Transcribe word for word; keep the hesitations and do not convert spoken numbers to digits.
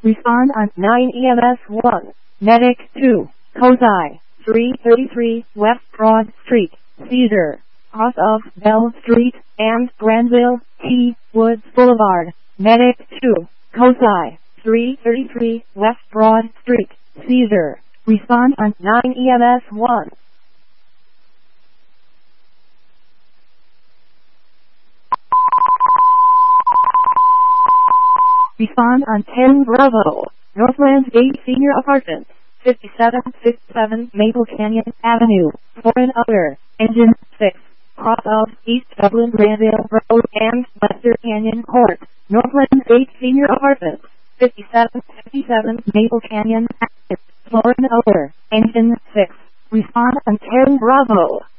Respond on nine E M S one. Medic two. Kozai. three thirty-three West Broad Street, Cedar, cross of Bell Street and Granville T. Woods Boulevard. Medic two. Kozai. three thirty-three West Broad Street, Cedar. Respond on nine E M S one. Respond on ten Bravo, Northlands Gate Senior Apartments, fifty-seven fifty-seven Maple Canyon Avenue, Foreign Outer, Engine six, cross of East Dublin Granville Road and Western Canyon Court, Northlands Gate Senior Apartments, fifty-seven fifty-seven Maple Canyon Avenue, Foreign Outer, Engine six. Respond on ten Bravo.